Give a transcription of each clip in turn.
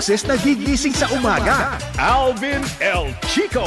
boses na gigising sa umaga. Alvin El Chico,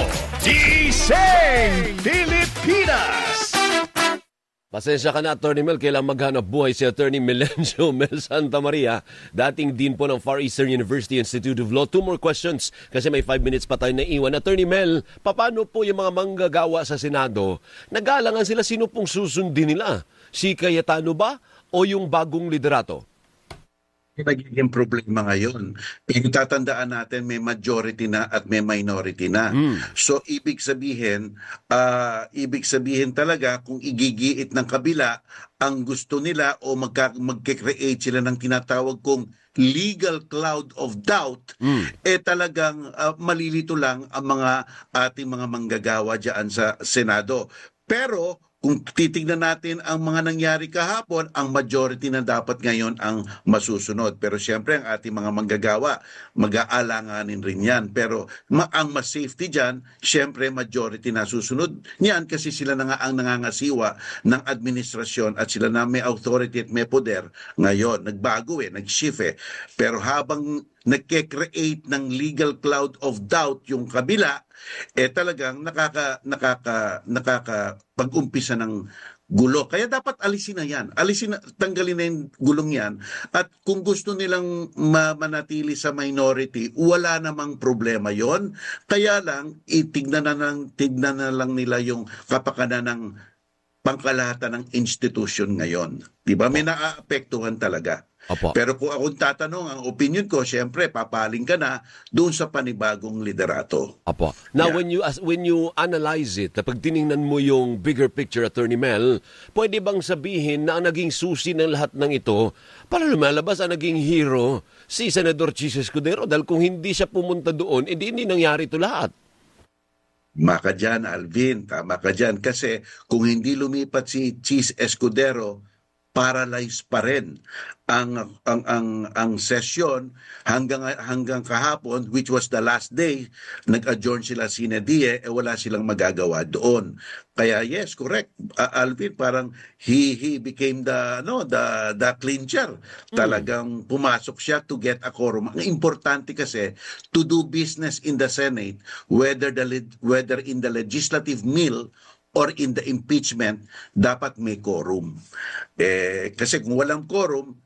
Gising Pilipinas. Pasensya ka na, Attorney Mel, kailang maghanap buhay si Attorney Melencio Mel Santa Maria, dating Dean po ng Far Eastern University Institute of Law. 2 more questions kasi may 5 minutes pa tayo na iwan. Attorney Mel, paano po yung mga manggagawa sa Senado? Nag-aalangan sila, sino pong susundin nila? Si Cayetano ba o yung bagong liderato? Nagiging problema ngayon. Yung tatandaan natin, may majority na at may minority na. So ibig sabihin talaga kung igigiit ng kabila ang gusto nila o magke-create sila ng tinatawag kong legal cloud of doubt, talagang malilito lang ang mga ating mga manggagawa diyan sa Senado. Pero kung titignan natin ang mga nangyari kahapon, ang majority na dapat ngayon ang masusunod. Pero siyempre ang ating mga manggagawa, mag-aalanganin rin yan. Pero ang mas safety dyan, siyempre majority na susunod niyan kasi sila na nga ang nangangasiwa ng administrasyon at sila na may authority at may poder. Ngayon, nagbago nag-shift Pero habang nagke-create ng legal cloud of doubt yung kabila, talagang nakakapag-umpisa ng gulo. Kaya dapat alisin na yan. Tanggalin na yung gulong yan. At kung gusto nilang manatili sa minority, wala namang problema yon. Kaya lang, tignan na lang nila yung kapakanan ng pangkalahatan ng institution ngayon. Diba? May naaapektuhan talaga. Opo. Pero kung akong tatanong, ang opinion ko, siyempre, papaling ka na doon sa panibagong liderato. Apo. Now, when you analyze it, kapag tiningnan mo yung bigger picture, Attorney Mel, pwede bang sabihin na ang naging susi ng lahat ng ito, para lumalabas ang naging hero si Senador Chis Escudero? Dahil kung hindi siya pumunta doon, hindi nangyari ito lahat. Maka dyan, Alvin, tama ka dyan. Kasi kung hindi lumipat si Chis Escudero, paralyzed pa rin ang sesyon hanggang kahapon, which was the last day, nag-adjourn sila sine die, wala silang magagawa doon. Kaya yes, correct, Alvin, parang he became the clincher. Talagang pumasok siya to get a quorum. Ang importante kasi to do business in the Senate, whether in the legislative mill or in the impeachment, dapat may quorum. Kasi kung walang quorum,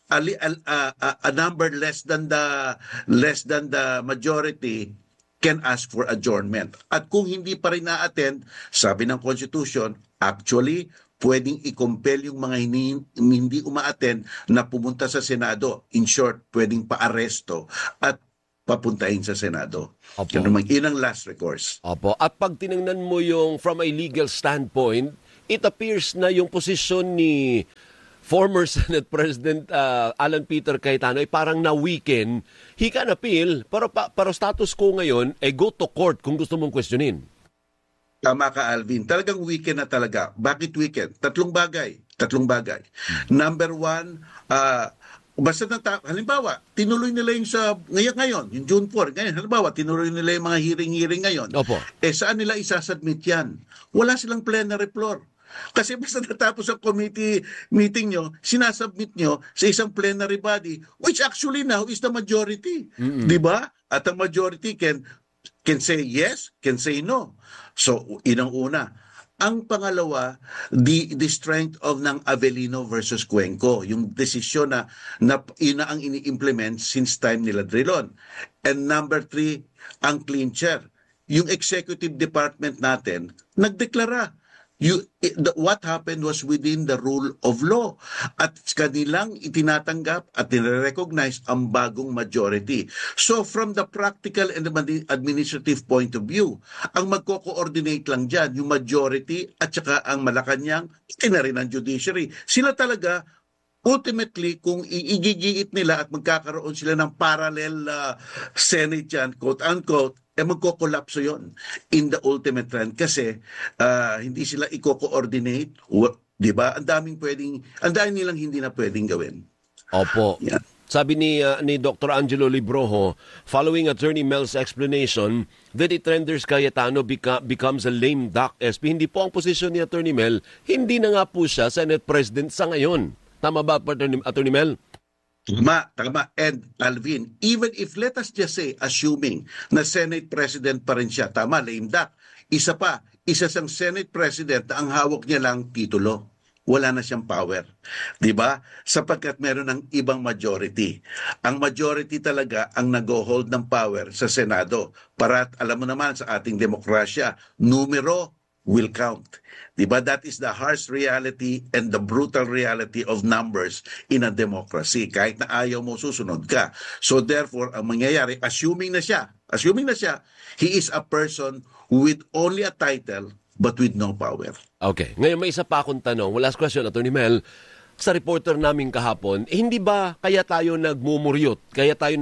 a number less than the majority can ask for adjournment. At kung hindi pa rin na-attend, sabi ng Constitution, actually, pwedeng i-compel yung mga hindi uma-attend na pumunta sa Senado. In short, pwedeng pa-aresto at papuntahin sa Senado. Yun ang last recourse. Opo. At pag tinignan mo yung from a legal standpoint, it appears na yung posisyon ni former Senate President Alan Peter Cayetano ay parang na-weaken. He can appeal, pero status quo ngayon ay go to court kung gusto mong questionin. Tama ka, Alvin. Talagang weekend na talaga. Bakit weekend? Tatlong bagay. Number one, halimbawa, tinuloy nila yung ngayon, yung June 4, ngayon, halimbawa, tinuloy nila yung mga hearing ngayon. Opo. Saan nila isasubmit yan? Wala silang plenary floor. Kasi basta natapos ang committee meeting nyo, sinasubmit nyo sa isang plenary body, which actually now is the majority. Diba? At ang majority can say yes, can say no. So, inang una. Ang pangalawa, the strength of ng Avellino versus Cuenco, yung desisyon na ina ang ini-implement since time nila Drilon. And number 3, ang clincher. Yung executive department natin, nagdeklara. What happened was within the rule of law at kanilang itinatanggap at nire-recognize ang bagong majority. So from the practical and administrative point of view, ang magko-coordinate lang dyan yung majority at saka ang Malacanang, ina rin ang judiciary. Sila talaga ultimately, kung igigiit nila at magkakaroon sila ng parallel Senate yan, quote-unquote, magko-collapse yon in the ultimate trend kasi hindi sila i-coordinate, di ba? Ang dami nilang hindi na pwedeng gawin. Opo. Yeah. Sabi ni Dr. Angelo Librojo, following Attorney Mel's explanation that it renders Cayetano becomes a lame duck SP. Hindi po ang posisyon ni Attorney Mel, hindi na nga po siya Senate President sa ngayon. Tama ba, Attorney Mel? Tama. And Alvin, even if let us just say, assuming na Senate President pa rin siya, tama, lame duck. Isa siyang Senate President na ang hawak niya lang titulo. Wala na siyang power. 'Di ba? Sapagkat meron ng ibang majority. Ang majority talaga ang nag-hold ng power sa Senado. Para alam mo naman sa ating demokrasya, numero will count. 'Di ba? That is the harsh reality and the brutal reality of numbers in a democracy. Kahit na ayaw mo, susunod ka. So therefore, ang mangyayari, assuming na siya, he is a person with only a title but with no power. Okay. Ngayon may isa pa akong tanong. Last question, Atty. Mel. Sa reporter namin kahapon, hindi ba kaya tayo nagmumuryot? Kaya tayo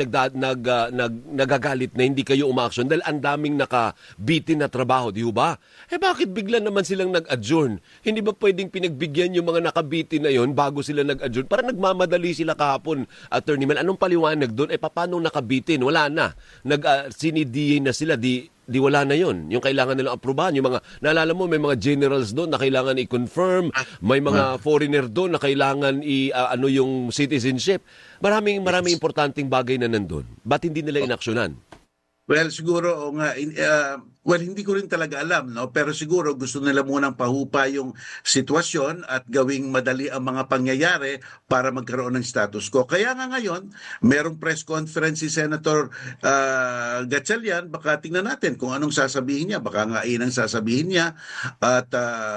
nagagalit na hindi kayo umaaksyon dahil ang daming nakabitin na trabaho, di ba? Bakit bigla naman silang nag-adjourn? Hindi ba pwedeng pinagbigyan yung mga nakabitin na yon bago sila nag-adjourn? Para nagmamadali sila kahapon, Atty. Mel. Anong paliwanag doon? Paano nakabitin? Wala na. Sinidiyin na sila, di wala na yon. Yung kailangan nilang aprobahan. Yung mga, naalala mo, may mga generals doon na kailangan i-confirm. May mga foreigner doon na kailangan yung citizenship. Maraming importanteng bagay na nandun. Ba't hindi nila inaksyonan? Well, siguro nga hindi ko rin talaga alam, no? Pero siguro gusto nila munang pahupa yung sitwasyon at gawing madali ang mga pangyayari para magkaroon ng status quo. Kaya nga ngayon, merong press conference si Senator Gatchalian, baka tingnan natin kung anong sasabihin niya, baka nga ang sasabihin niya at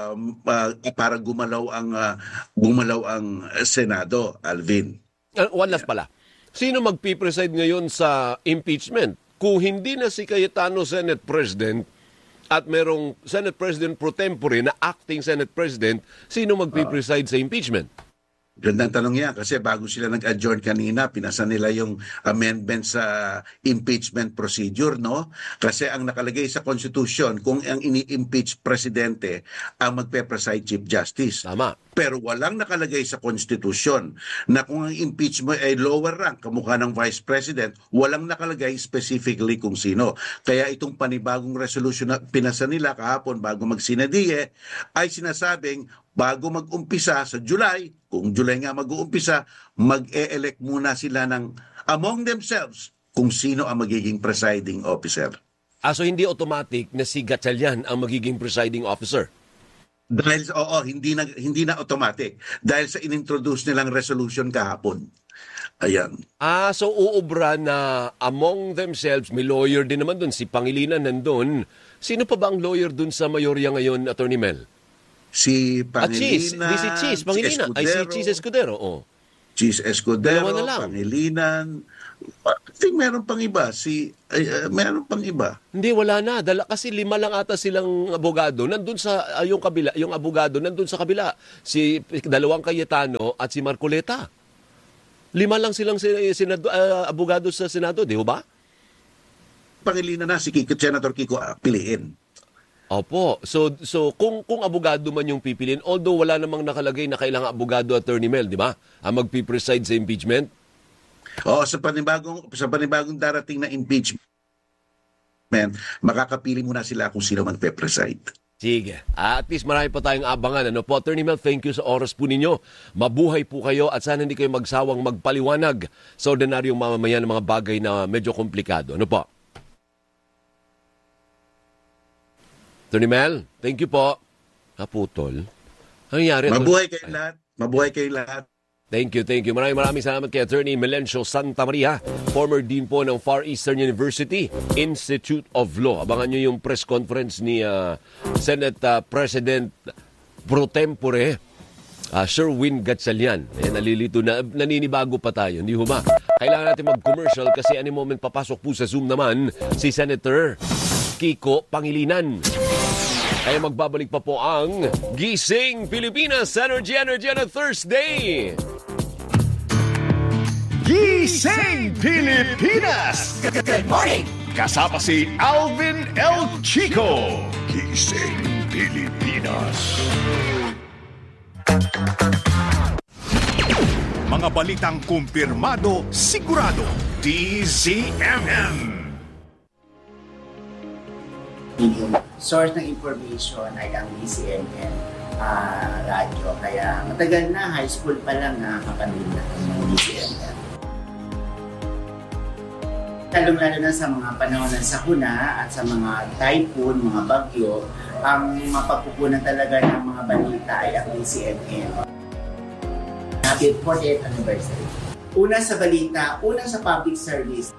para gumalaw ang Senado, Alvin. One last pala. Sino magpipreside ngayon sa impeachment? Kung hindi na si Cayetano Senate President at merong Senate President pro tempore na acting Senate President, sino magpipreside sa impeachment? Gandang tanong yan kasi bago sila nag-adjourn kanina, pinasa nila yung amendment sa impeachment procedure, no? Kasi ang nakalagay sa Constitution, kung ang ini-impeach presidente ang magpe-preside Chief Justice. Tama. Pero walang nakalagay sa Constitution na kung ang impeachment ay lower rank, kamukha ng Vice President, walang nakalagay specifically kung sino. Kaya itong panibagong resolution na pinasa nila kahapon bago magsinadiye ay sinasabing bago mag-umpisa sa July, kung July nga mag-uumpisa, mag-e-elect muna sila ng among themselves kung sino ang magiging presiding officer. So hindi automatic na si Gatchalian ang magiging presiding officer? Dahil hindi na automatic dahil sa inintroduce nilang resolution kahapon. Ayan. So uubra na among themselves, may lawyer din naman doon, si Pangilinan nandun. Sino pa ba ang lawyer doon sa mayorya ngayon, Atty. Mel? Si Pangilinan, si Cheese Pangilinan. Si Cheese Escudero. Oh. Cheese Escudero, Dalawa na lang. Pangilinan. I think meron pang iba. Meron pang iba. Hindi, wala na. Kasi 5 lang ata silang abogado. Nandun sa yung kabila, yung abogado nandun sa kabila. Si 2 Cayetano at si Marcoleta. 5 lang silang abogado sa Senado, di ba? Pangilinan na si Senator Kiko piliin. Opo. So kung abogado man yung pipiliin, although wala namang nakalagay na kailangan abogado, Atty. Mel, di ba? Ang magpipreside sa impeachment. Sa panibagong darating na impeachment, makakapili muna sila kung sino magpe-preside. Sige. At least marami pa tayong abangan. Ano po, Atty. Mel, thank you sa oras po ninyo. Mabuhay po kayo at sana hindi kayo magsawang magpaliwanag sa ordinaryong mamamayan ng mga bagay na medyo komplikado. Ano po? Atty. Mel, thank you po. Naputol. Ano nangyari? Mabuhay kayo lahat. Thank you. Maraming salamat kay Atty. Melencio Santa Maria, former Dean po ng Far Eastern University Institute of Law. Abangan nyo yung press conference ni Senate President pro tempore, Sherwin Gatchalian. Nalilito na, naninibago pa tayo, hindi ho ba? Kailangan natin mag-commercial kasi any moment papasok po sa Zoom naman si Senator Kiko Pangilinan. Kaya magbabalik pa po ang Gising Pilipinas Energy on a Thursday. Gising Pilipinas! Good morning! Kasama si Alvin El Chico. Gising Pilipinas. Mga balitang kumpirmado, sigurado. DZMM. Yung source ng information ay ang DCMN radyo. Kaya matagal na, high school pa lang nakakapanood na ng DCMN. lalong-lalo na sa mga panahon ng sakuna at sa mga typhoon, mga bagyo, ang mapagkukunan talaga ng mga balita ay ang DZMM. Happy 48th anniversary. Una sa balita, una sa public service.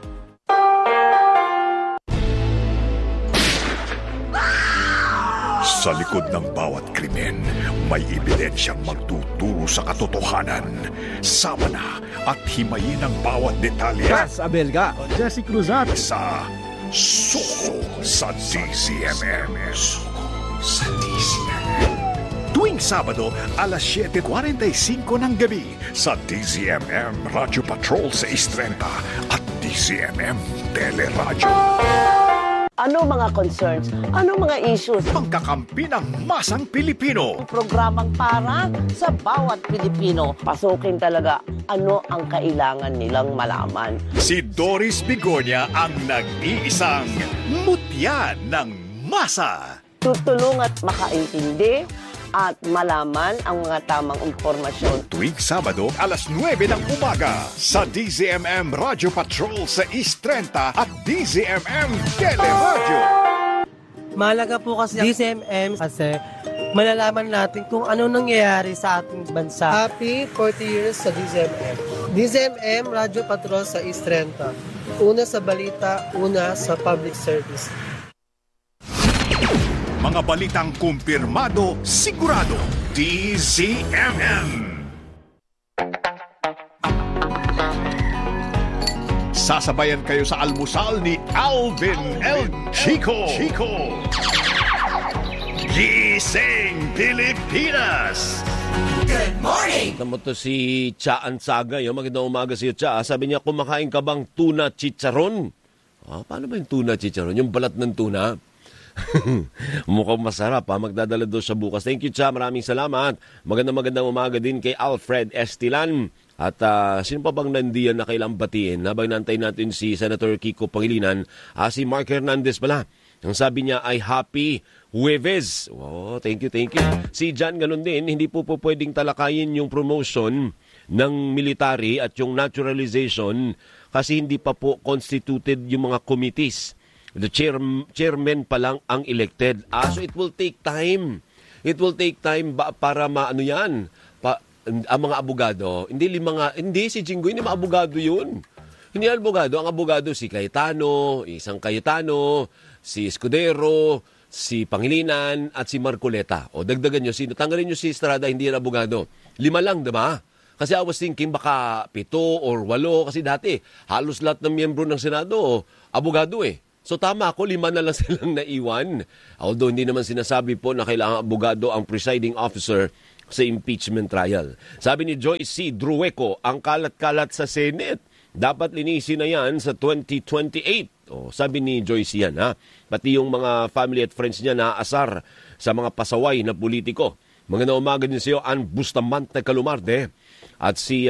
Sa likod ng bawat krimen, may ebidensyang magtuturo sa katotohanan. Sama na at himayin ang bawat detalye Ras Abelga, Jesse Cruzat, sa Suko sa DZMM. Suko sa DZMM. Tuwing Sabado, alas 7:45 ng gabi sa DZMM Radio Patrol sa Istrenta at DZMM Teleradyo. Ano mga concerns? Ano mga issues? Pangkakampi ng masang Pilipino. Programang para sa bawat Pilipino. Pasukin talaga ano ang kailangan nilang malaman. Si Doris Bigonya ang nag-iisang mutya ng masa. Tutulong at makaintindi at malaman ang mga tamang impormasyon. Tuwing Sabado, alas 9 ng umaga sa DZMM Radio Patrol sa East 30 at DZMM Teleradyo. Mahalaga po kasi DZMM kasi malalaman natin kung ano nangyayari sa ating bansa. Happy 40 years sa DZMM. DZMM Radio Patrol sa East 30. Una sa balita, una sa public service. Mga balitang kumpirmado, sigurado. DZMM. Sasabayan kayo sa almusal ni Alvin El Chico. Gising Pilipinas. Tama to si Chaan Saga. Magandang umaga sa iyo, Cha. Sabi niya, kumakain ka bang tuna chicharon? Paano ba yung tuna chicharon? Yung balat ng tuna? Mukhang masarap magdadala doon sa bukas. Thank you, Cha. Maraming salamat. Magandang umaga din kay Alfred Estilan. At sino pa bang nandiyan na kailang batiin? Habang nantay natin si Senator Kiko Pangilinan, si Mark Hernandez pala. Ang sabi niya ay Happy Huwebes. Thank you. Si John ganun din, hindi po pwedeng talakayin yung promotion ng military at yung naturalization kasi hindi pa po constituted yung mga committees. The chairman pa lang ang elected. So it will take time. It will take time para maano yan. Ang mga abogado, hindi si Jinggoy, hindi mga abogado yun. Hindi abogado. Ang abogado si Cayetano, isang Cayetano, si Escudero, si Pangilinan, at si Marcoleta. Dagdagan nyo, tanggalin nyo si Estrada, hindi yan abogado. 5 lang, diba? Kasi I was thinking baka 7 or 8 kasi dati halos lahat ng miyembro ng Senado, abogado eh. So tama ako, 5 na lang silang naiwan. Although hindi naman sinasabi po na kailangan abogado ang presiding officer sa impeachment trial. Sabi ni Joyce C. Drueco, ang kalat-kalat sa Senate, dapat linisin na yan sa 2028. Sabi ni Joyce yan, pati yung mga family at friends niya naaasar sa mga pasaway na politiko. Magandang umaga din sa iyo, Ann Bustamante Calumarde. At si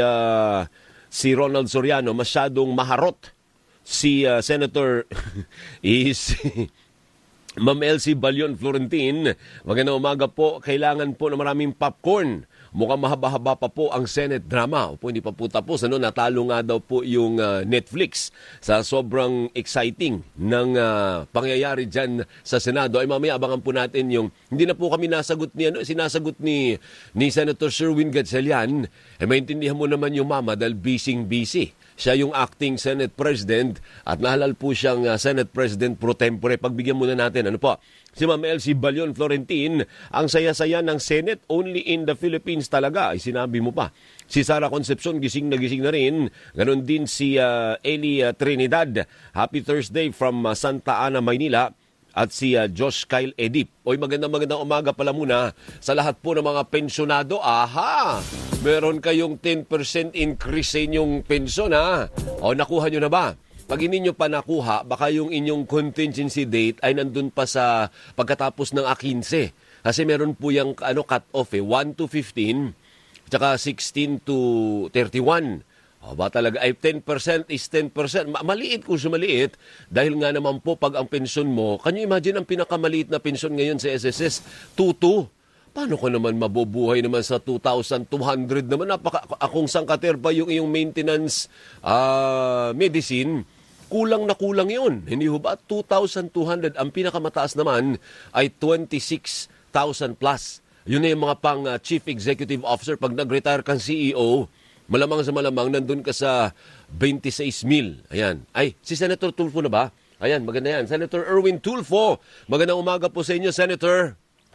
Ronald Soriano, masyadong maharot. Si Senator is Ma'am Elsie Balion Florentin. Magandang umaga po. Kailangan po na maraming popcorn. Mukhang mahaba-haba pa po ang Senate drama. Hindi pa po tapos. Natalo nga daw po yung Netflix sa sobrang exciting ng pangyayari dyan sa Senado. Ay mamaya abangan po natin yung hindi na po kami sinasagot ni Senator Sherwin Gatchalian. Maintindihan mo naman yung mama dahil busy. Siya yung acting Senate President at nahalal po siyang Senate President pro tempore. Pagbigyan muna natin. Si Ma'am Elsie Balion Florentin, ang saya-saya ng Senate only in the Philippines talaga. Ay sinabi mo pa. Si Sara Concepcion, gising na rin. Ganon din si Eli Trinidad. Happy Thursday from Santa Ana, Maynila. At si Josh Kyle Edip. Magandang umaga pala muna sa lahat po ng mga pensyonado. Meron kayong 10% increase sa inyong pensyon, nakuha nyo na ba? Pag hindi nyo pa nakuha, baka yung inyong contingency date ay nandun pa sa pagkatapos ng A15. Kasi meron po yung cut-off 1 to 15, tsaka 16 to 31. Talaga ay 10% is 10%. Maliit kung sumaliit. Dahil nga naman po pag ang pensyon mo, can you imagine ang pinakamaliit na pensyon ngayon sa SSS? 2,200. Paano ko naman mabubuhay naman sa 2,200 naman? Akong sangkater pa yung iyong maintenance medicine. kulang na kulang yun. Hindi ho ba? 2,200. Ang pinakamataas naman ay 26,000 plus. Yun na yung mga pang Chief Executive Officer. Pag nag-retire kang CEO, malamang sa malamang, nandun ka sa 26,000. Ayan. Ay, si Senator Tulfo na ba? Ayan, maganda yan. Senator Erwin Tulfo. Magandang umaga po sa inyo, Senator.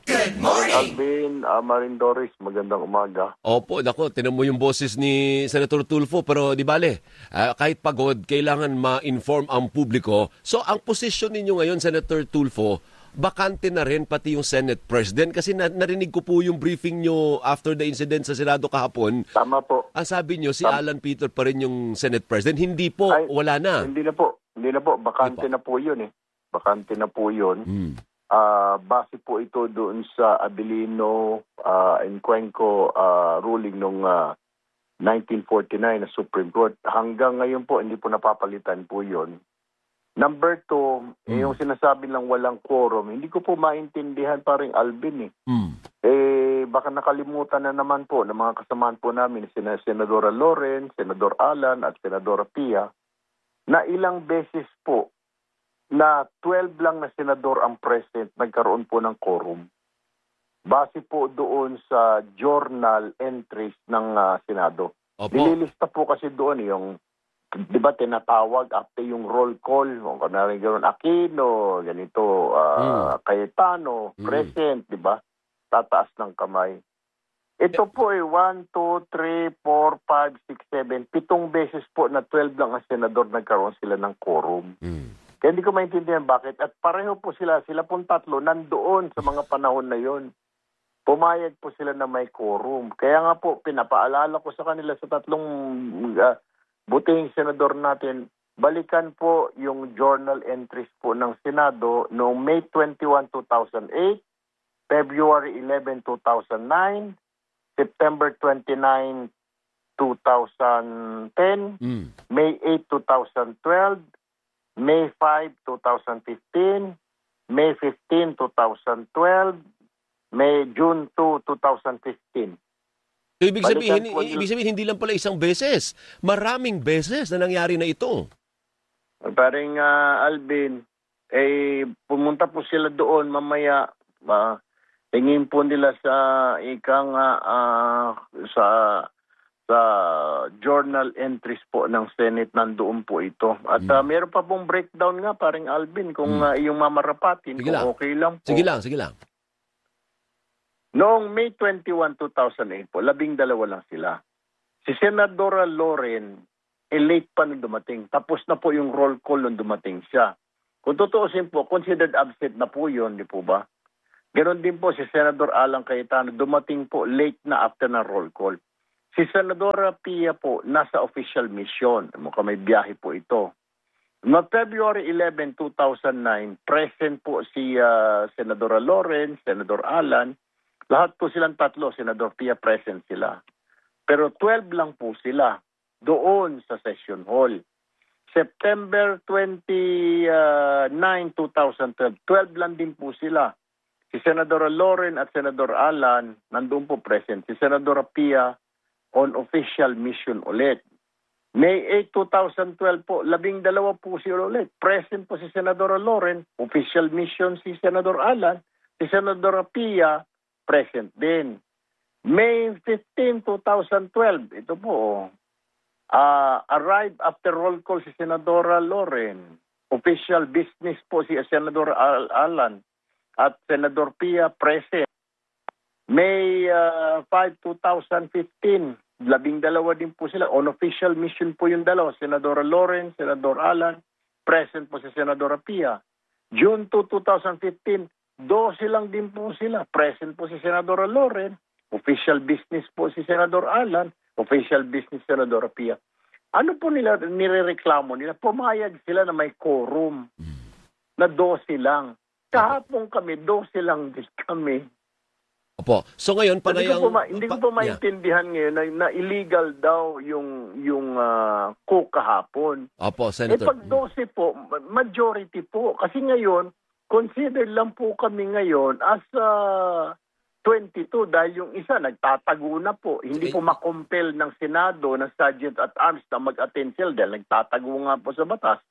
Alvin, Marin Doris, magandang umaga. Opo, nako, tinan mo yung boses ni Senator Tulfo, pero di bale, kahit pagod, kailangan ma-inform ang publiko. So, ang posisyon ninyo ngayon, Senator Tulfo, bakante na rin pati yung Senate President kasi narinig ko po yung briefing nyo after the incident sa Senado kahapon. Tama po. Ang sabi nyo, si Alan Peter pa rin yung Senate President. Hindi po, wala na. Hindi na po. Bakante na po yun eh. Bakante na po yun. Base po ito doon sa Abilino and Cuenco ruling nung 1949 na Supreme Court. Hanggang ngayon po, hindi po napapalitan po yun. Number 2, yung sinasabi lang walang quorum, hindi ko po maintindihan paring Alvin eh. Baka nakalimutan na naman po ng mga kasamaan po namin, Senadora Loren, Senador Alan at Senadora Pia, na ilang beses po na 12 lang na senador ang present, nagkaroon po ng quorum. Base po doon sa journal entries ng Senado. Nililista po kasi doon yung, di ba, tinatawag after yung roll call, kung kunwari gano'n, Aquino, ganito, Cayetano, present, di ba? Tataas ng kamay. Ito po ay 1, 2, 3, 4, 5, 6, 7, 7 beses po na 12 lang ang senador nagkaroon sila ng quorum. Kaya hindi ko maintindihan bakit. At pareho po sila pong tatlo nandoon sa mga panahon na yon. Pumayag po sila na may quorum. Kaya nga po, pinapaalala ko sa kanila sa tatlong butihing senador natin, balikan po yung journal entries po ng Senado noong May 21, 2008, February 11, 2009, September 29, 2010, May 8, 2012, May 5, 2015, May 15, 2012, June 2, 2015. So, ibig sabihin, hindi lang pala isang beses. Maraming beses na nangyari na ito. Paring Alvin, pumunta po sila doon mamaya. Tingin po nila sa sa journal entries po ng Senate, nandoon po ito. At meron pa pong breakdown nga, paring Alvin, kung iyong mamarapatin, kung okay lang po. Sige lang. Noong May 21, 2008 po, 12 lang sila. Si Senadora Loren, late pa nung dumating. Tapos na po yung roll call nung dumating siya. Kung tutuusin po, considered absent na po yun, di po ba? Ganon din po si Senador Alan Cayetano, dumating po late na after na roll call. Si Senadora Pia po, nasa official mission. Mukhang may biyahe po ito. No February 11, 2009, present po si Senadora Loren, Senador Alan. Lahat po silang tatlo, Senador Pia, present sila. Pero 12 lang po sila doon sa session hall. September 29, 2012, 12 lang din po sila. Si Senadora Loren at Senador Alan, nandun po present. Si Senadora Pia, on official mission ulit. May 8, 2012 po, 12 po sila ulit. Present po si Senadora Loren, official mission si Senador Alan, si Senadora Pia, present din. May 15, 2012, ito po, arrived after roll call si Senadora Loren. Official business po si Senador Alan at Senador Pia, present. May 5, 2015, 12 din po sila. On official mission po yung dalawa. Senadora Loren, Senador Alan, present po si Senadora Pia. June 2, 2015, 12 lang din po sila. Present po si Senadora Loren, official business po si Senador Alan, official business Senadora Pia. Ano po nila nirereklamo nila? Pumayag sila na may quorum na 12 lang. Kahapon kami, 12 lang din kami. Opo. So ngayon, hindi ko po maintindihan ngayon na illegal daw yung cook kahapon. Opo, Senator. Pag 12 po, majority po. Kasi ngayon, consider lang po kami ngayon as 22 dahil yung isa nagtatago na po. Hindi po makompel ng Senado, ng Sergeant at Arms na mag-attend sila dahil nagtatago nga po sa batas.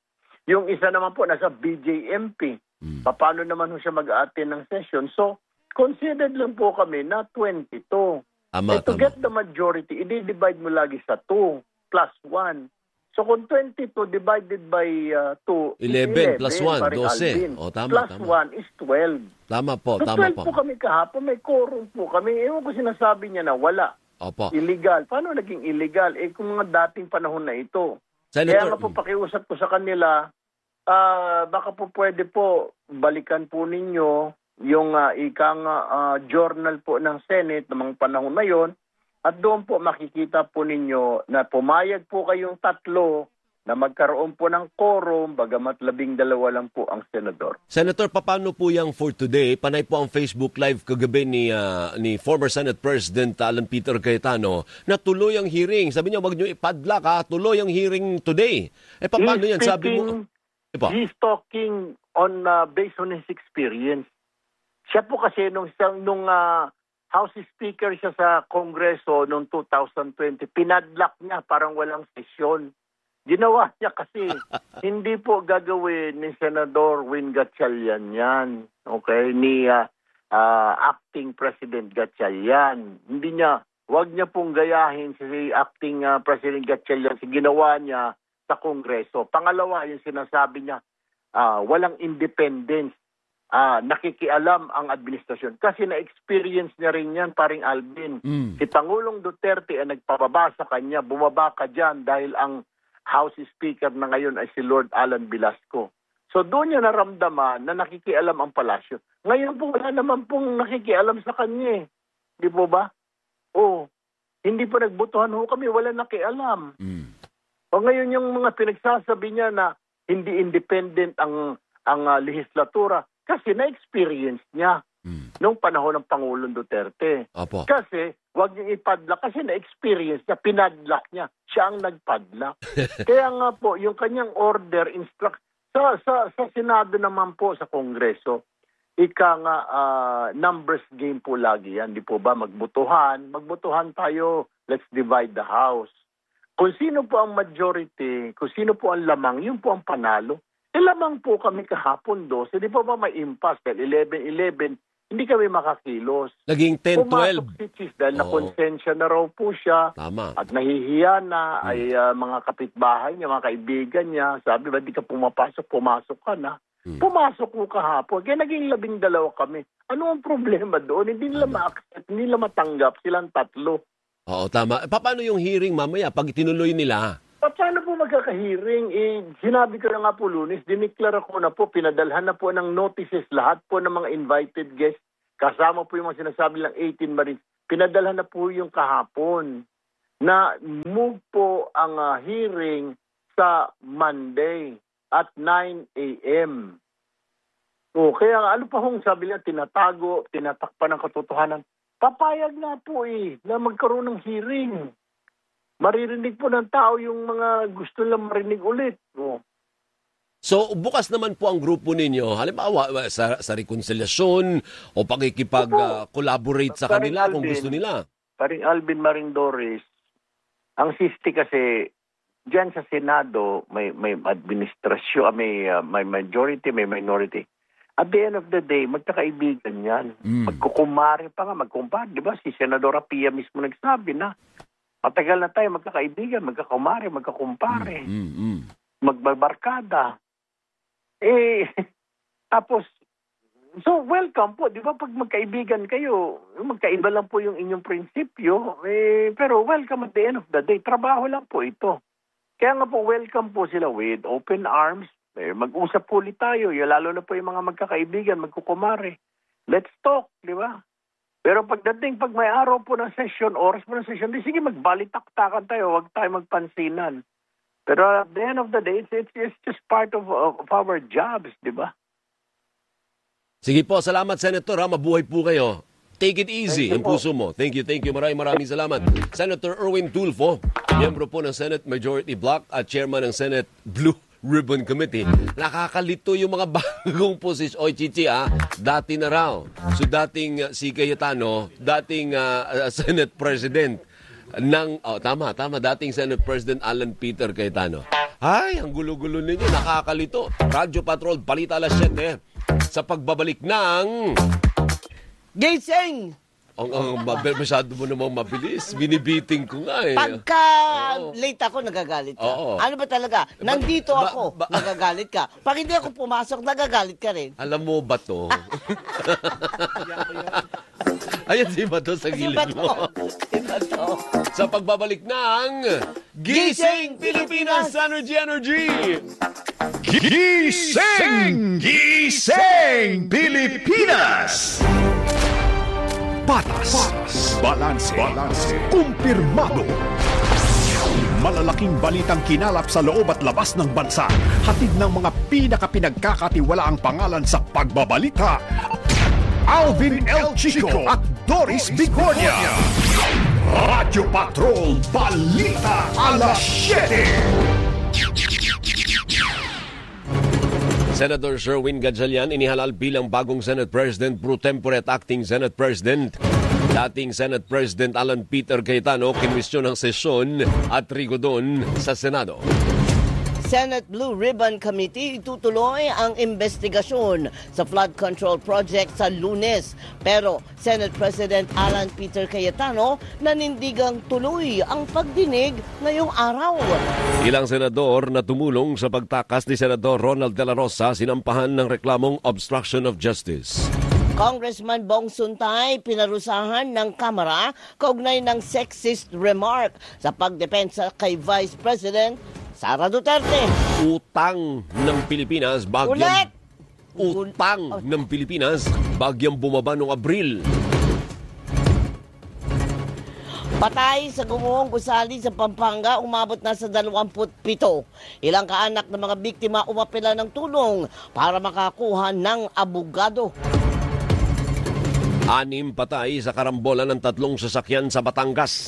Yung isa naman po nasa BJMP. Paano naman ho siya mag-attend ng session? So, considered lang po kami na 22. To get the majority, i-divide mo lagi sa 2 plus 1. So kung 22 divided by 2, 11 plus 1, paring 12. Alvin. Tama, plus tama. 1 is 12. Tama po, So tama 12 po kami kahapon, may quorum po kami. Ewan ko sinasabi niya na wala. Opo. Illegal. Paano naging illegal? Kung mga dating panahon na ito. Senator, Kaya nga po pakiusap ko sa kanila, baka po pwede po balikan po ninyo yung ikang journal po ng Senate ng mga panahon na yon. At doon po makikita po ninyo na pumayag po kayong 3 na magkaroon po ng quorum, bagamat 12 lang po ang senador. Senator, paano po yung for today? Panay po ang Facebook Live kagabi ni former Senate President Alan Peter Cayetano na tuloy ang hearing. Sabi niya, wag niyo ipadlock tuloy ang hearing today. Paano yan? Sabi mo... He's talking on based on his experience. Siya po kasi nung House Speaker siya sa Kongreso noong 2020, pinadlock niya parang walang sesyon. Ginawa niya kasi hindi po gagawin ni Senador Win Gatchalian yan. Okay? Ni Acting President Gatchalian. Wag niya pong gayahin si Acting President Gatchalian sa ginawa niya sa Kongreso. Pangalawa, yung sinasabi niya, walang independence. Nakikialam ang administrasyon. Kasi na-experience niya rin yan, paring Alvin. Si Pangulong Duterte ay nagpababa sa kanya, bumaba ka dyan dahil ang House Speaker na ngayon ay si Lord Alan Velasco. So doon niya naramdaman na nakikialam ang palasyo. Ngayon po wala naman pong nakikialam sa kanya. Di po ba? Hindi po nagbutuhan ho kami, wala nakialam. O ngayon yung mga pinagsasabi niya na hindi independent ang lehislatura, kasi na-experience niya nung panahon ng Pangulong Duterte. Opo. Kasi wag niyang ipadlock kasi na-experience niya, pinadlock niya. Siya ang nagpadlock. Kaya nga po, yung kanyang order, sa Senado naman po, sa Kongreso, numbers game po lagi yan. Di po ba? Magbutuhan tayo, let's divide the house. Kung sino po ang majority, kung sino po ang lamang, yun po ang panalo. Lamang po kami kahapon 12. Hindi po ba may impasse? Dahil 11-11, hindi kami makakilos. Naging 10-12. Pumasok si Cheese dahil nakonsensya na raw po siya. Tama. At nahihiya na ay mga kapitbahay niya, mga kaibigan niya. Sabi ba, di ka pumapasok, pumasok ka na. Pumasok ko kahapon. Kaya naging 12 kami. Ano ang problema doon? Hindi nila ma-accept, hindi nila matanggap. Silang 3. Oo, tama. Paano yung hearing mamaya pag tinuloy nila? Paano po magkakahearing? Sinabi ko na nga po Lunes, diniklara ko na po, pinadalhan na po ng notices lahat po ng mga invited guests. Kasama po yung mga sinasabi lang 18 Marines. Pinadalhan na po yung kahapon na move po ang hearing sa Monday at 9 a.m. Kaya ano pa hong sabi niya, tinatakpan ng katotohanan. Papayag na po na magkaroon ng hearing. Maririnig po ng tao yung mga gusto lang marinig ulit. So, bukas naman po ang grupo ninyo, halimbawa sa reconciliation o pakikipag-collaborate sa kanila kung gusto nila. Paring Alvin Marindoris, ang sisti kasi, dyan sa Senado, may administrasyon, may majority, may minority. At the end of the day, magkakaibigan yan. Magkukumare pa nga, magkumpare. Di ba? Si Senadora Pia mismo nagsabi na, matagal na tayo magkakaibigan, magkakumare, magkakumpare, magbarkada. Tapos, so welcome po, di ba pag magkaibigan kayo, magkaiba lang po yung inyong prinsipyo, pero welcome at the end of the day, trabaho lang po ito. Kaya nga po, welcome po sila with open arms, mag-usap po ulit tayo, lalo na po yung mga magkakaibigan, magkukumare. Let's talk, di ba? Pero pag may araw po ng session, oras po ng session, sige, magbalitaktakan tayo, huwag tayo magpansinan. Pero at the end of the day, it's just part of our jobs, di ba? Sige po, salamat Senator, mabuhay po kayo. Take it easy, ang puso mo. Thank you. Maraming salamat. Senator Erwin Tulfo, miyembro po ng Senate Majority Bloc at Chairman ng Senate Blue Ribbon Committee. Nakakalito yung mga bagong posisyon. Oy, Chichi, dati na raw. So, dating si Cayetano, dating Senate President ng, tama, dating Senate President Alan Peter Cayetano. Ay, ang gulo-gulo ninyo, nakakalito. Radyo Patrol, balita alas 7 sa pagbabalik ng... Gising! Masyado mo namang mabilis. Binibiting ko nga eh. Pagka late ako, nagagalit ka. Oo. Ano ba talaga? Nandito ako, nagagalit ka. Pag hindi ako pumasok, nagagalit ka rin. Alam mo ba to? Ayan si Bato sa gilid mo. Sa pagbabalik ng Gising Pilipinas Energy! Gising! Gising Pilipinas! Patas, balanse, kumpirmado. Malalaking balitang kinalap sa loob at labas ng bansa. Hatid ng mga pinakapinagkakatiwalaang pangalan sa pagbabalita. Alvin L. Chico at Doris Bigornia. Radyo Patrol, balita alas 7. Senator Sherwin Gatchalian inihalal bilang bagong Senate President pro tempore at acting Senate President. Dating Senate President Alan Peter Cayetano kinwestiyon ng sesyon at rigodon sa Senado. Senate Blue Ribbon Committee itutuloy ang investigasyon sa flood control project sa Lunes. Pero Senate President Alan Peter Cayetano nanindigang tuloy ang pagdinig ngayong araw. Ilang senador na tumulong sa pagtakas ni Senador Ronald De La Rosa sinampahan ng reklamong obstruction of justice. Congressman Bong Suntay pinarusahan ng Kamara kaugnay ng sexist remark sa pagdepensa kay Vice President Sara Duterte. Utang ng Pilipinas bagyang... Utang ng Pilipinas bagyang bumaba noong Abril. Patay sa gumuhong gusali sa Pampanga, umabot na sa 27. Ilang kaanak ng mga biktima umapela ng tulong para makakuha ng abogado. 6 patay sa karambola ng 3 sasakyan sa Batangas.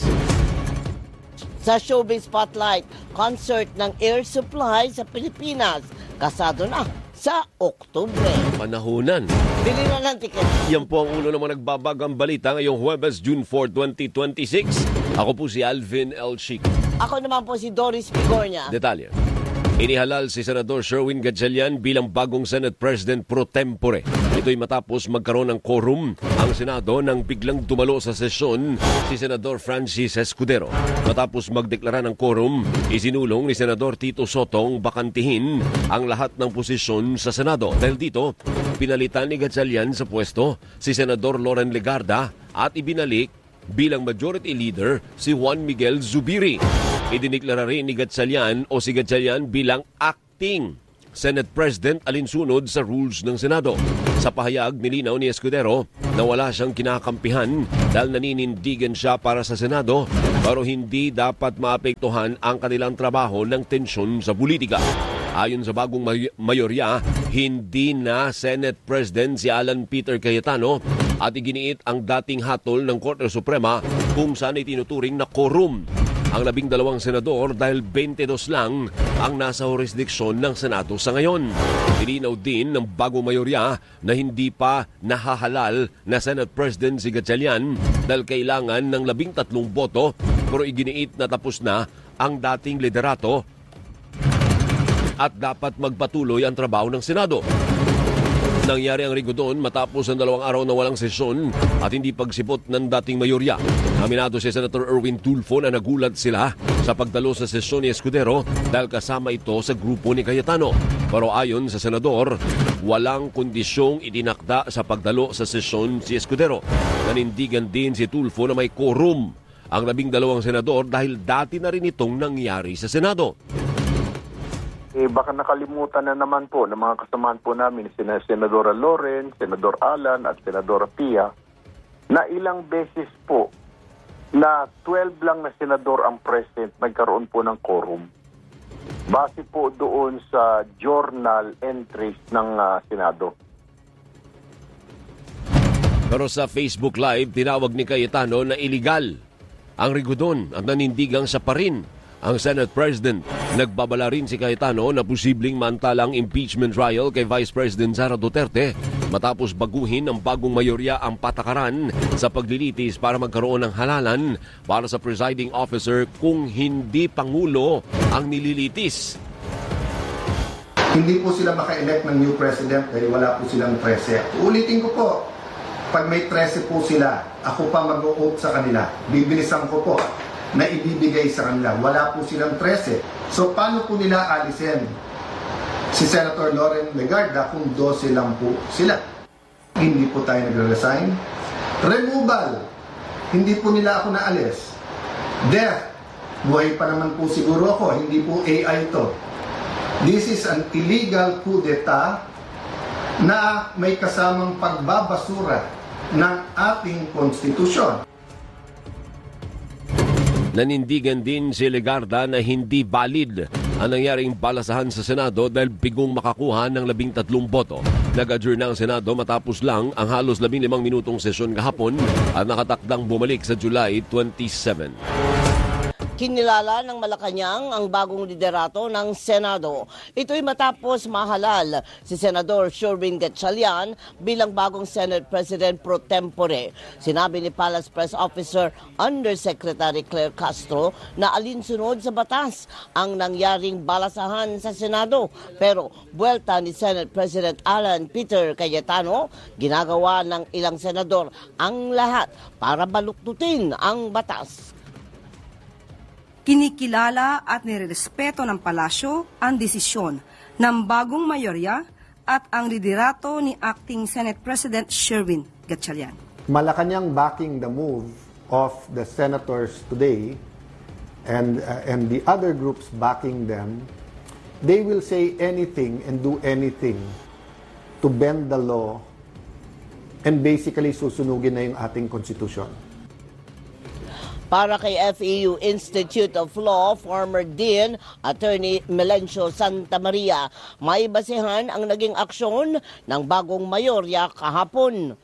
Sa Showbiz Spotlight, concert ng Air Supply sa Pilipinas. Kasado na sa Oktubre. Panahunan. Bili na ng tiket. Yan po ang ulo ng mga nagbabagang balita ngayong Huwebes, June 4, 2026. Ako po si Alvin L. Chico. Ako naman po si Doris Bigornia. Detalye. Inihalal si Senador Sherwin Gatchalian bilang bagong Senate President pro tempore. Ito'y matapos magkaroon ng quorum ang Senado nang biglang dumalo sa sesyon si Senador Francis Escudero. Matapos magdeklara ng quorum, isinulong ni Senador Tito Sotong bakantihin ang lahat ng posisyon sa Senado. Dahil dito, pinalitan ni Gatchalian sa pwesto si Senador Loren Legarda at ibinalik bilang Majority Leader si Juan Miguel Zubiri. Idiniklara rin ni Gatchalian o si Gatchalian bilang acting Senate President alinsunod sa rules ng Senado. Sa pahayag, nilinaw ni Escudero na wala siyang kinakampihan dahil naninindigan siya para sa Senado pero hindi dapat maapektuhan ang kanilang trabaho ng tensyon sa politika. Ayon sa bagong mayorya, hindi na Senate President si Alan Peter Cayetano at iginiit ang dating hatol ng Korte Suprema kung saan itinuturing na quorum ang 12 senador dahil 22 lang ang nasa jurisdiksyon ng Senado sa ngayon. Nilinaw din ng bagong mayorya na hindi pa nahahalal na Senate President si Gatchalian dahil kailangan ng 13 boto pero iginiit na tapos na ang dating liderato at dapat magpatuloy ang trabaho ng Senado. Nangyari ang rigodon matapos ang 2 araw na walang sesyon at hindi pagsipot ng dating mayorya. Aminado si Senator Erwin Tulfo na nagulat sila sa pagdalo sa sesyon ni Escudero dahil kasama ito sa grupo ni Cayetano. Pero ayon sa senador, walang kondisyong idinakda sa pagdalo sa sesyon si Escudero. Nanindigan din si Tulfo na may quorum ang 12 senador dahil dati na rin itong nangyari sa Senado. Baka nakalimutan na naman po ng mga kasamahan po namin, Senadora Loren, Senador Alan at Senadora Pia, na ilang beses po na 12 lang na senador ang present, nagkaroon po ng quorum. Base po doon sa journal entries ng Senado. Pero sa Facebook Live, tinawag ni Cayetano na iligal ang rigodon at nanindigang siya pa rin ang Senate President. Nagbabala rin si Cayetano na posibleng mantalang impeachment trial kay Vice President Sara Duterte matapos baguhin ng bagong mayorya ang patakaran sa paglilitis para magkaroon ng halalan para sa presiding officer kung hindi Pangulo ang nililitis. Hindi po sila maka-elect ng new president dahil wala po silang 13. Ulitin ko po, pag may 13 po sila, ako pa mag-o-oath sa kanila. Bibilisan ko po na ibibigay sa kanila. Wala po silang 13. So paano po nila alisin si Senator Loren Legarda kung 12 lang po sila? Hindi po tayo nagre-resign. Removal, hindi po nila ako naalis. Death, buhay pa naman po siguro ako, hindi po AI ito. This is an illegal coup d'etat na may kasamang pagbabasura ng ating konstitusyon. Nanindigan din si Legarda na hindi valid ang nangyaring balasahan sa Senado dahil bigong makakuha ng 13 boto. Nag-adjourn na ang Senado matapos lang ang halos 15 minutong sesyon kahapon at nakatakdang bumalik sa July 27. Kinilala ng Malacanang ang bagong liderato ng Senado. Ito'y matapos mahalal si Senador Sherwin Gatchalian bilang bagong Senate President pro tempore. Sinabi ni Palace Press Officer Undersecretary Claire Castro na alinsunod sa batas ang nangyaring balasahan sa Senado. Pero buwelta ni Senate President Alan Peter Cayetano, ginagawa ng ilang senador ang lahat para baluktutin ang batas. Kinikilala at nirerespeto ng palasyo ang desisyon ng bagong mayorya at ang liderato ni Acting Senate President Sherwin Gatchalian. Malacanang backing the move of the senators today and the other groups backing them. They will say anything and do anything to bend the law and basically susunugin na yung ating konstitusyon. Para kay FEU Institute of Law, former Dean, Attorney Melencio Santa Maria, may basehan ang naging aksyon ng bagong mayorya kahapon.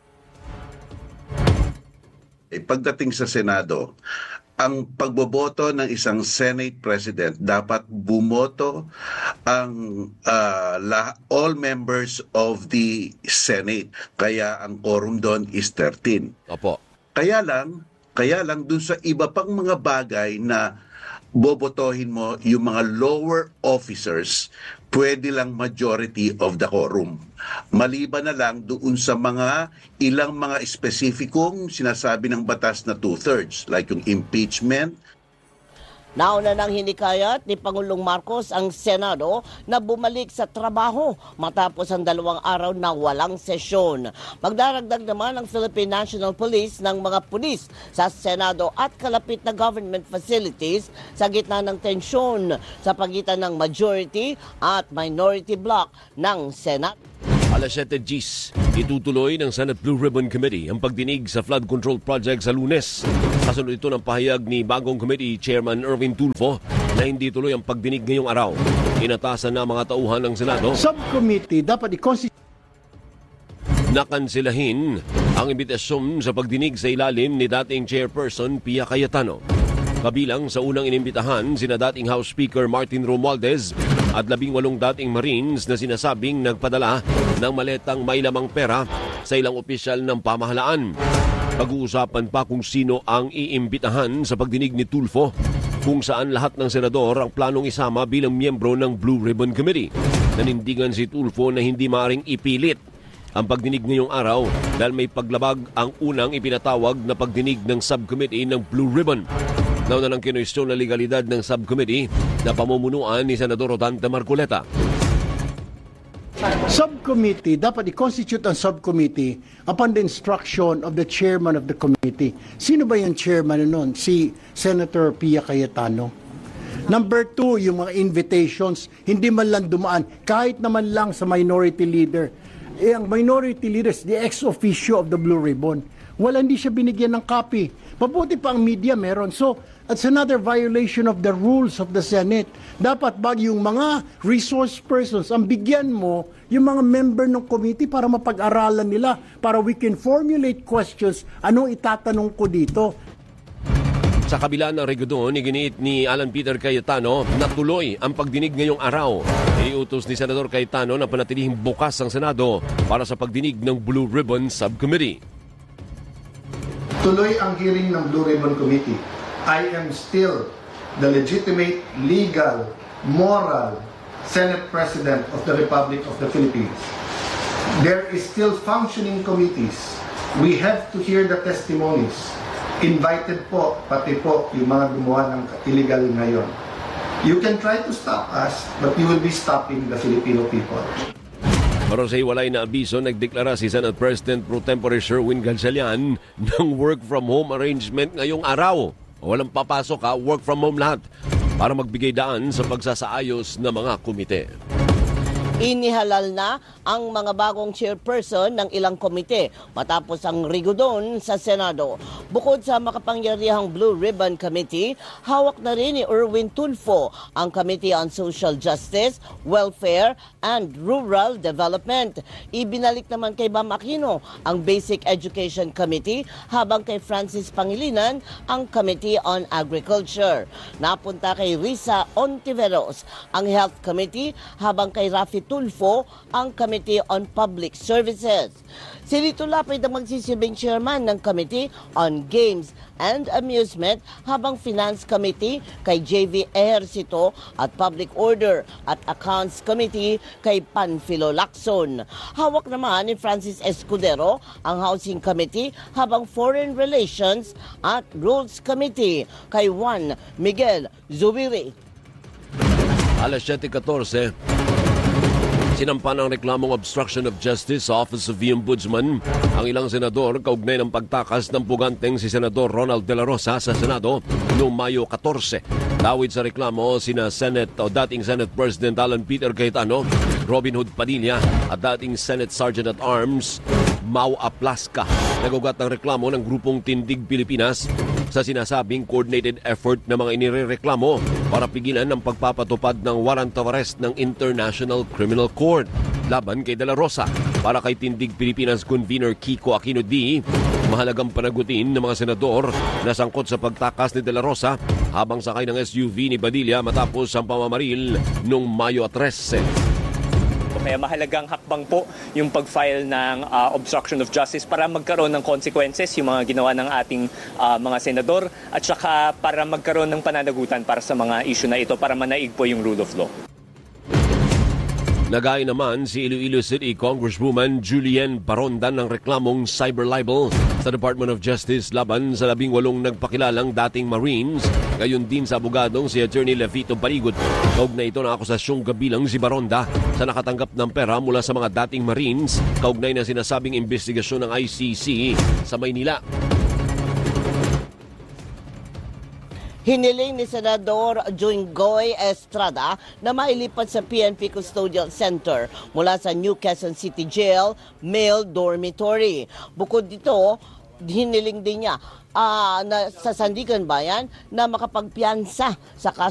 Pagdating sa Senado, ang pagboboto ng isang Senate President, dapat bumoto ang all members of the Senate. Kaya ang quorum doon is 13. Opo. Kaya lang dun sa iba pang mga bagay na bobotohin mo yung mga lower officers, pwede lang majority of the quorum. Maliban na lang doon sa ilang mga espesifikong sinasabi ng batas na 2/3, like yung impeachment. Nauna nang hinikayat ni Pangulong Marcos ang Senado na bumalik sa trabaho matapos ang 2 araw na walang sesyon. Magdaragdag naman ang Philippine National Police ng mga pulis sa Senado at kalapit na government facilities sa gitna ng tensyon sa pagitan ng majority at minority bloc ng Senate. Alas 7 Gs, itutuloy ng Senate Blue Ribbon Committee ang pagdinig sa flood control project sa Lunes. Kasunod ito ng pahayag ni bagong committee chairman Erwin Tulfo na hindi tuloy ang pagdinig ngayong araw. Inatasan na mga tauhan ng Senado. Subcommittee dapat Nakansilahin ang imbitasyon sa pagdinig sa ilalim ni dating chairperson Pia Cayetano. Kabilang sa unang inimbitahan sina dating House Speaker Martin Romualdez at 18 dating Marines na sinasabing nagpadala ng maletang may lamang pera sa ilang opisyal ng pamahalaan. Pag-uusapan pa kung sino ang iimbitahan sa pagdinig ni Tulfo, kung saan lahat ng senador ang planong isama bilang miyembro ng Blue Ribbon Committee. Nanindigan si Tulfo na hindi maaaring ipilit ang pagdinig ngayong araw dahil may paglabag ang unang ipinatawag na pagdinig ng subcommittee ng Blue Ribbon. Nauna ng kinwestiyon na legalidad ng subcommittee na pamumunuan ni Senador Rodante Marcoleta. Subcommittee, dapat i-constitute ang subcommittee upon the instruction of the chairman of the committee. Sino ba yung chairman nun? Si Senator Pia Cayetano. Number 2, yung mga invitations, hindi man lang dumaan, kahit naman lang sa minority leader. Ang minority leaders, the ex-officio of the Blue Ribbon, hindi siya binigyan ng copy. Mabuti pa ang media meron. So, it's another violation of the rules of the Senate. Dapat yung mga resource persons, ang bigyan mo yung mga member ng committee para mapag-aralan nila, para we can formulate questions, anong itatanong ko dito. Sa kabila ng regodon, iginiit ni Alan Peter Cayetano na tuloy ang pagdinig ngayong araw. Iniutos ni Senador Cayetano na panatilihing bukas ang Senado para sa pagdinig ng Blue Ribbon Subcommittee. Tuloy ang hearing ng Blue Ribbon Committee. I am still the legitimate, legal, moral Senate President of the Republic of the Philippines. There is still functioning committees. We have to hear the testimonies. Invited po, pati po yung mga gumawa ng illegal ngayon. You can try to stop us, but you will be stopping the Filipino people. Pero sa hiwalay na abiso, nagdeklara si Senate President Pro Tempore Sherwin Gatchalian ng work-from-home arrangement ngayong araw. Walang papasok work from home lahat para magbigay daan sa pagsasaayos ng mga komite. Inihalal na ang mga bagong chairperson ng ilang komite matapos ang rigodon sa Senado. Bukod sa makapangyarihang Blue Ribbon Committee, hawak na rin ni Erwin Tulfo ang Committee on Social Justice, Welfare, and Rural Development. Ibinalik naman kay Bam Aquino ang Basic Education Committee habang kay Francis Pangilinan ang Committee on Agriculture. Napunta kay Risa Ontiveros ang Health Committee habang kay Rafi Tulfo ang Committee on Public Services. Si Lito Lapid ang magsisilbing chairman ng Committee on Games and Amusement habang Finance Committee kay JV Ejercito at Public Order at Accounts Committee kay Panfilo Lacson. Hawak naman ni Francis Escudero ang Housing Committee habang Foreign Relations at Rules Committee kay Juan Miguel Zubiri. Alas 7:14. Sinampan ang reklamong obstruction of justice sa Office of the Ombudsman ang ilang senador kaugnay ng pagtakas ng puganteng si Senador Ronald De La Rosa sa Senado noong Mayo 14. Dawit sa reklamo sina dating Senate President Alan Peter Cayetano, Robin Hood Padilla at dating Senate Sergeant at Arms Mau Aplasca. Nagugat ng reklamo ng grupong Tindig Pilipinas sa sinasabing coordinated effort na mga inireklamo para pigilan ang pagpapatupad ng warrant of arrest ng International Criminal Court laban kay De La Rosa. Para kay Tindig Pilipinas Convener Kiko Aquino D, mahalagang panagutin ng mga senador na sangkot sa pagtakas ni De La Rosa habang sakay ng SUV ni Padilla matapos ang pamamaril noong Mayo 13. Kaya mahalagang hakbang po yung pag-file ng obstruction of justice para magkaroon ng consequences yung mga ginawa ng ating mga senador at saka para magkaroon ng pananagutan para sa mga issue na ito para manaig po yung rule of law. Nagay naman si Iloilo City Congresswoman Julienne Barondan ng reklamong cyber libel sa Department of Justice laban sa 18 nagpakilalang dating Marines. Gayon din sa abogadong si Attorney Lefito Paligot. Kaugnay ito ng akusasyong kabilang si Baronda sa nakatanggap ng pera mula sa mga dating Marines kaugnay na sinasabing investigasyon ng ICC sa Maynila. Hiniling ni Senador Jinggoy Estrada na mailipat sa PNP Custodial Center mula sa New Quezon City Jail Male Dormitory. Bukod dito, hiniling din niya na sa Sandigan Bayan na makapagpiyansa sa kaso